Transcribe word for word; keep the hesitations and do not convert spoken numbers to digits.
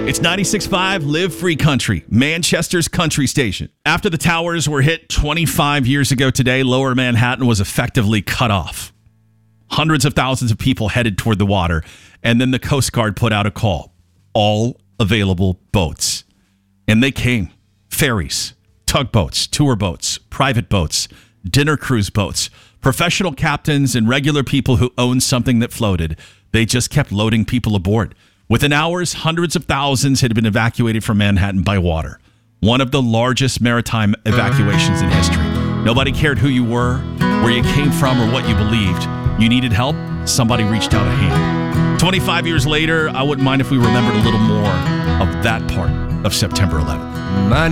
It's ninety-six point five Live Free Country, Manchester's country station. After the towers were hit twenty-five years ago today, Lower Manhattan was effectively cut off. Hundreds of thousands of people headed toward the water, and then the Coast Guard put out a call. All available boats. And they came. Ferries, tugboats, tour boats, private boats, dinner cruise boats, professional captains, and regular people who owned something that floated. They just kept loading people aboard. Within hours, hundreds of thousands had been evacuated from Manhattan by water. One of the largest maritime evacuations in history. Nobody cared who you were, where you came from, or what you believed. You needed help, somebody reached out a hand. twenty-five years later, I wouldn't mind if we remembered a little more of that part of September eleventh. My